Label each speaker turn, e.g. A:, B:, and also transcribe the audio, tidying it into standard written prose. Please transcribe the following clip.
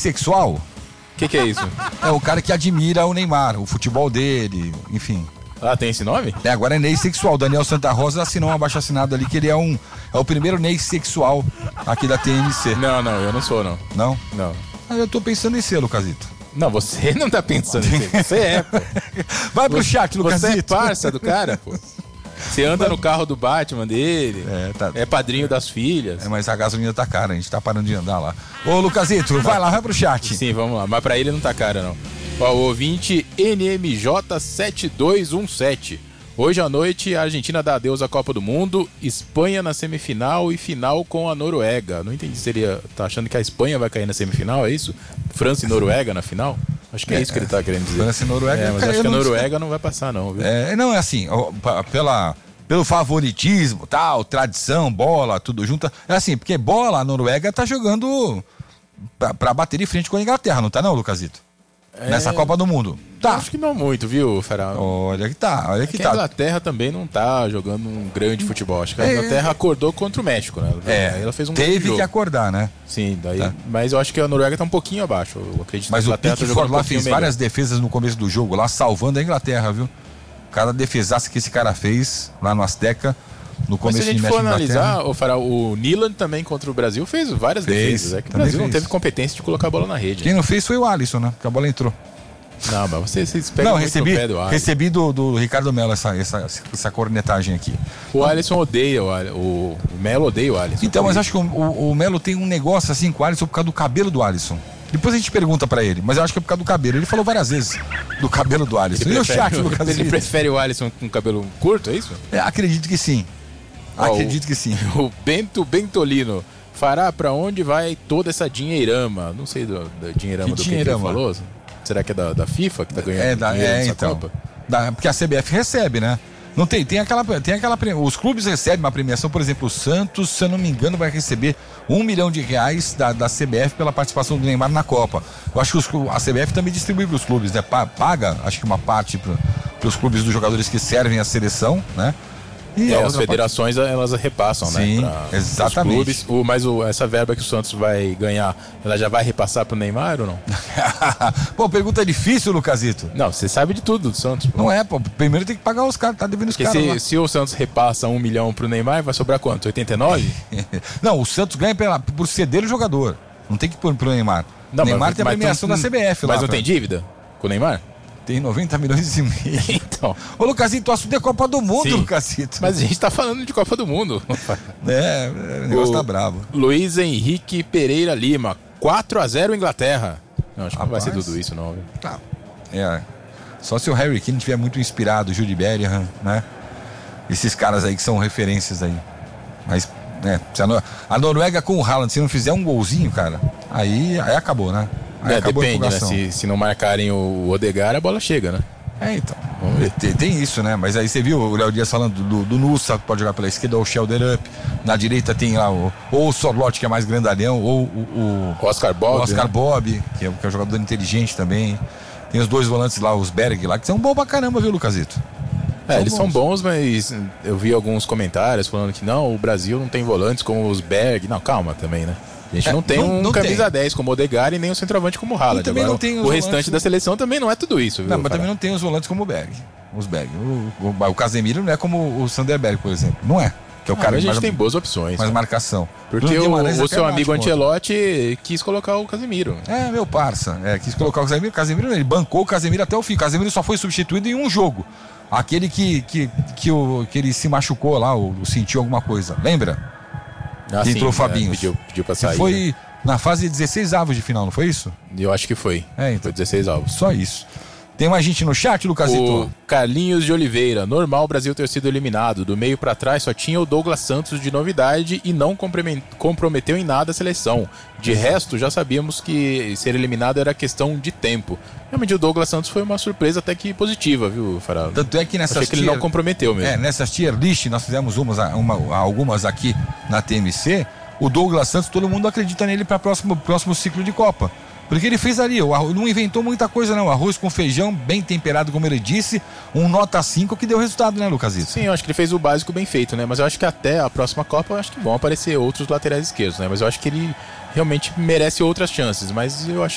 A: sexual?
B: O que é isso?
A: É o cara que admira o Neymar, o futebol dele, enfim.
B: Ah, tem esse nome?
A: Agora é Ney sexual. Daniel Santa Rosa assinou um abaixo-assinado ali que ele é o primeiro Ney sexual aqui da TMC.
B: Não, eu não sou, não.
A: Não?
B: Não.
A: Eu tô pensando em ser, Lucasito.
B: Não, você não tá pensando em ser. Você é, pô.
A: Vai pro chat, Lucasito.
B: Você é parça do cara, pô. Você anda no carro do Batman dele. É padrinho das filhas.
A: Mas a gasolina tá cara, a gente tá parando de andar lá. Ô, Lucasito, vai lá, vai pro chat.
B: Sim, vamos lá. Mas pra ele não tá cara, não. Ó, o ouvinte NMJ7217. Hoje à noite, a Argentina dá adeus à Copa do Mundo, Espanha na semifinal e final com a Noruega. Não entendi se ele tá achando que a Espanha vai cair na semifinal, é isso? França e Noruega na final? Acho que é isso que ele tá querendo dizer.
A: França e Noruega.
B: Mas acho que a Noruega não vai passar, não, viu?
A: Não, é assim, pelo favoritismo, tal, tradição, bola, tudo junto. É assim, porque bola, a Noruega tá jogando pra bater de frente com a Inglaterra, não tá não, Lucasito? Nessa Copa do Mundo. Tá.
B: Acho que não muito, viu, Ferraro?
A: Olha que tá.
B: A Inglaterra também não tá jogando um grande futebol. Acho que a Inglaterra acordou contra o México, né? Aí ela fez um
A: teve que acordar, né?
B: Sim, daí. Tá. Mas eu acho que a Noruega tá um pouquinho abaixo. Eu acredito.
A: Mas que a Inglaterra o Pickford lá fez várias defesas no começo do jogo, lá salvando a Inglaterra, viu? Cada defesaça que esse cara fez lá no Azteca. No começo.
B: Mas se a gente for analisar, o Nilan também contra o Brasil fez várias defesas. É que o Brasil não teve competência de colocar a bola na rede.
A: Quem não fez foi o Alisson, né? Que a bola entrou.
B: Não, mas vocês pegam muito no pé do Alisson.
A: Recebi do Ricardo Melo essa cornetagem aqui.
B: O Alisson odeia o Melo odeia o Alisson.
A: Então, mas acho que o Melo tem um negócio assim com o Alisson por causa do cabelo do Alisson. Depois a gente pergunta pra ele, mas eu acho que é por causa do cabelo. Ele falou várias vezes do cabelo do Alisson.
B: E o chat, ele prefere o Alisson com cabelo curto, é isso?
A: Acredito que sim. Acredito que sim.
B: O Bento Bentolino. Fará pra onde vai toda essa dinheirama? Não sei do dinheirama do que ele falou. Será que é da FIFA que tá ganhando dinheiro nessa Copa?
A: Porque a CBF recebe, né? Não tem aquela os clubes recebem uma premiação, por exemplo, o Santos, se eu não me engano, vai receber R$1 milhão da CBF pela participação do Neymar na Copa. Eu acho que a CBF também distribui para os clubes, né? Paga, acho que uma parte para os clubes dos jogadores que servem a seleção, né?
B: E as federações, elas repassam,
A: sim,
B: né?
A: Exatamente.
B: Clubes. Mas essa verba que o Santos vai ganhar, ela já vai repassar pro Neymar ou não?
A: Pô, pergunta difícil, Lucasito.
B: Não, você sabe de tudo do Santos. Pô.
A: Não é, pô. Primeiro tem que pagar os caras, tá devendo os caras.
B: Se o Santos repassa R$1 milhão pro Neymar, vai sobrar quanto? 89?
A: Não, o Santos ganha por ceder o jogador. Não tem que pôr pro Neymar. Não, o Neymar tem a premiação da CBF lá.
B: Mas não tem dívida com o Neymar?
A: Tem 90 milhões e meio.
B: Então.
A: Ô, Lucasito, o assunto é Copa do Mundo, sim, Lucasito.
B: Mas a gente tá falando de Copa do Mundo.
A: O negócio tá bravo.
B: Luiz Henrique Pereira Lima, 4-0 Inglaterra. Não, acho que não vai ser tudo isso, não.
A: Tá. Só se o Harry Kane estiver muito inspirado, o Jude Bellingham, né? Esses caras aí que são referências aí. Mas, né, se a Noruega com o Haaland, se não fizer um golzinho, cara, aí acabou, né?
B: Depende, né? Se não marcarem o Odegaard, a bola chega, né?
A: Então. Tem isso, né? Mas aí você viu o Léo Dias falando do Nusa, que pode jogar pela esquerda, ou o Shelder Up. Na direita tem lá ou o Sorloth, que é mais grandalhão, ou o
B: Oscar Bob,
A: que é um jogador inteligente também. Tem os dois volantes lá, os Berg lá, que são bons pra caramba, viu, Lucasito?
B: Eles são bons, mas eu vi alguns comentários falando que não, o Brasil não tem volantes como os Berg. Não, calma também, né? A gente não tem um camisa 10 como o Odegaard e nem um centroavante como o Haaland.
A: Agora, não tem
B: o restante da seleção também não é tudo isso, viu?
A: Não, mas também não tem os volantes como o Berg. Os Berg. O Casemiro não é como o Sanderberg, por exemplo. Não é. Que é o cara
B: a gente tem boas opções.
A: Mais marcação.
B: Porque o seu amigo Ancelotti quis colocar o Casemiro.
A: Meu parça. Quis colocar o Casemiro. Casemiro, ele bancou o Casemiro até o fim. O Casemiro só foi substituído em um jogo. Aquele que ele se machucou lá, ou sentiu alguma coisa. Lembra? Que entrou o Fabinho.
B: Pediu pra sair.
A: Foi na fase 16 avos de final, não foi isso?
B: Eu acho que foi.
A: Então.
B: Foi 16 avos.
A: Só isso. Tem mais gente no chat, Lucasito?
B: O Carlinhos de Oliveira. Normal o Brasil ter sido eliminado. Do meio pra trás só tinha o Douglas Santos de novidade e não comprometeu em nada a seleção. De resto, já sabíamos que ser eliminado era questão de tempo. Realmente o Douglas Santos foi uma surpresa até que positiva, viu, Farol?
A: Tanto é que
B: achei que ele não comprometeu mesmo.
A: Nessas tier list, nós fizemos algumas aqui na TMC. O Douglas Santos, todo mundo acredita nele para o próximo ciclo de Copa. Porque ele fez ali, não inventou muita coisa não, arroz com feijão, bem temperado como ele disse, um nota 5 que deu resultado, né, Lucasito?
B: Sim, eu acho que ele fez o básico bem feito, né, mas eu acho que até a próxima Copa, eu acho que vão aparecer outros laterais esquerdos, né, mas eu acho que ele realmente merece outras chances, mas eu acho